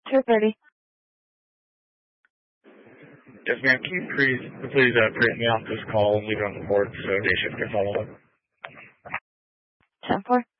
2:30. Yes, ma'am. Can you please print me off this call and leave it on the board so day shift can follow up? 10:4.